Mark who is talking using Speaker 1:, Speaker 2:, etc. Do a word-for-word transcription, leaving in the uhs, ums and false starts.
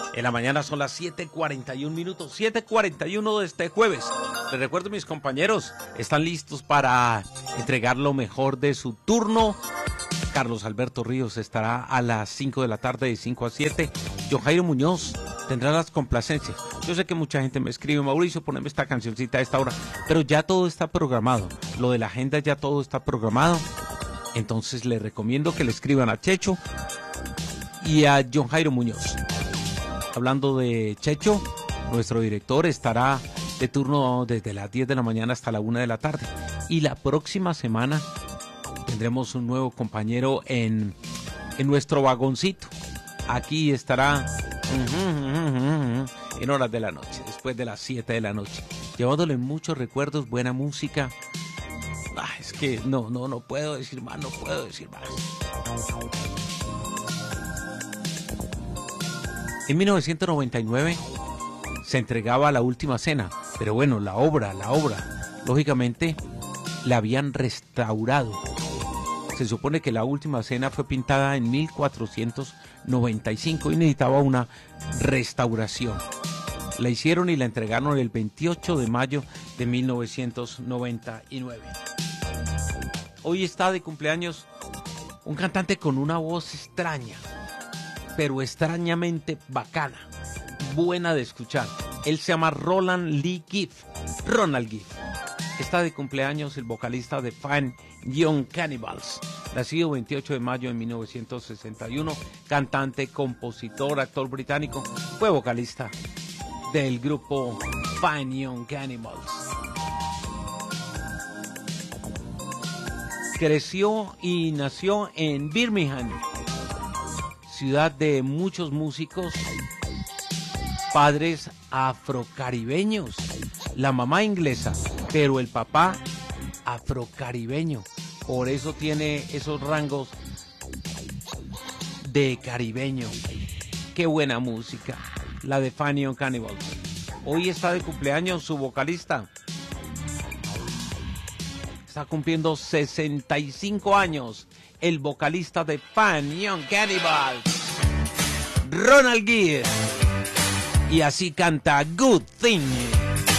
Speaker 1: En la mañana son las siete cuarenta y un minutos, siete cuarenta y uno de este jueves. Les recuerdo, mis compañeros, están listos para entregar lo mejor de su turno. Carlos Alberto Ríos estará a las cinco de la tarde, de cinco a siete. John Jairo Muñoz tendrá las complacencias. Yo sé que mucha gente me escribe: Mauricio, poneme esta cancioncita a esta hora, pero ya todo está programado. Lo de la agenda ya todo está programado. Entonces les recomiendo que le escriban a Checho y a John Jairo Muñoz. Hablando de Checho, nuestro director estará de turno desde las diez de la mañana hasta la una de la tarde. Y la próxima semana tendremos un nuevo compañero en, en nuestro vagoncito. Aquí estará en horas de la noche, después de las siete de la noche, llevándole muchos recuerdos, buena música. Ah, es que no, no, no puedo decir más, no puedo decir más. En mil novecientos noventa y nueve se entregaba La Última Cena, pero bueno, la obra, la obra, lógicamente la habían restaurado. Se supone que La Última Cena fue pintada en mil cuatrocientos noventa y cinco y necesitaba una restauración. La hicieron y la entregaron el veintiocho de mayo de mil novecientos noventa y nueve. Hoy está de cumpleaños un cantante con una voz extraña, pero extrañamente bacana, buena de escuchar. Él se llama Roland Lee Gibb. Ronald Gibb. Está de cumpleaños el vocalista de Fine Young Cannibals, nacido veintiocho de mayo de mil novecientos sesenta y uno, cantante, compositor, actor británico, fue vocalista del grupo Fine Young Cannibals. Creció y nació en Birmingham, ciudad de muchos músicos, padres afrocaribeños, la mamá inglesa, pero el papá afrocaribeño, por eso tiene esos rangos de caribeño. Qué buena música, la de Fine Young Cannibals. Hoy está de cumpleaños su vocalista. Está cumpliendo sesenta y cinco años, el vocalista de Fine Young Cannibals, Ronald Gibb. Y así canta Good Thing.